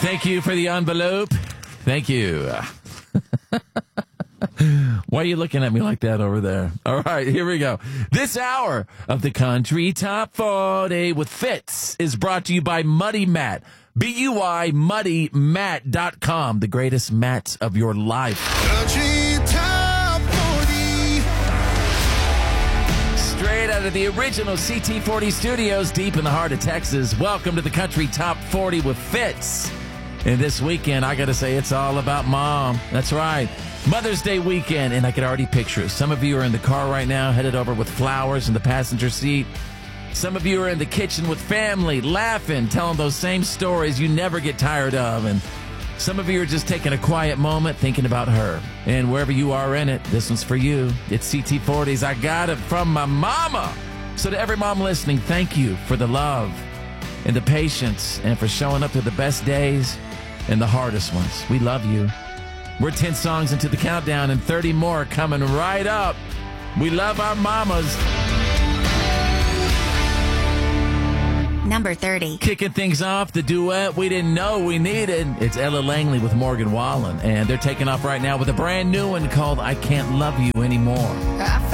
Thank you for the envelope. Thank you. Why are you looking at me like that over there? All right, here we go. This hour of the Country Top 40 with Fitz is brought to you by Muddy Mat. BUI MuddyMat.com, the greatest mats of your life. Country Top 40. Straight out of the original CT40 studios deep in the heart of Texas. Welcome to the Country Top 40 with Fitz. And this weekend, I got to say, it's all about mom. That's right. Mother's Day weekend, and I could already picture it. Some of you are in the car right now, headed over with flowers in the passenger seat. Some of you are in the kitchen with family, laughing, telling those same stories you never get tired of. And some of you are just taking a quiet moment, thinking about her. And wherever you are in it, this one's for you. It's CT40's I Got It From My Mama. So to every mom listening, thank you for the love and the patience and for showing up to the best days and the hardest ones. We love you. We're 10 songs into the countdown and 30 more coming right up. We love our mamas. Number 30. Kicking things off, the duet we didn't know we needed. It's Ella Langley with Morgan Wallen. And they're taking off right now with a brand new one called I Can't Love You Anymore.